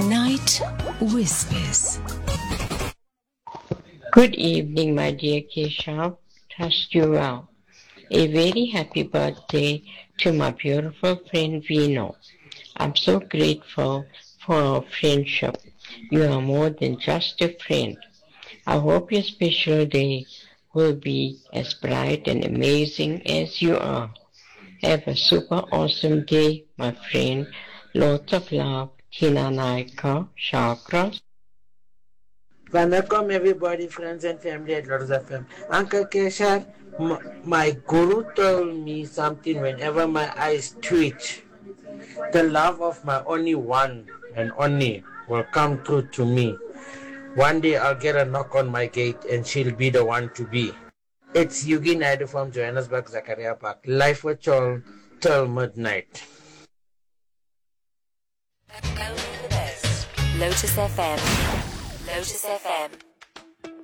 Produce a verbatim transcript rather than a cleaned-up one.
Night Whispers. Good evening, my dear Keshav. Trust you well. A very happy birthday to my beautiful friend Vino. I'm so grateful for our friendship. You are more than just a friend. I hope your special day will be as bright and amazing as you are. Have a super awesome day, my friend. Lots of love, Tina Naika, Chakra. Welcome everybody, friends and family at Lotus F M. Uncle Keshar, m- my guru told me something whenever my eyes twitch. The love of my only one and only will come true to me. One day I'll get a knock on my gate and she'll be the one to be. It's Yugi Naidu from Johannesburg, Zakaria Park. Life with all till midnight. Lotus F M. Lotus F M.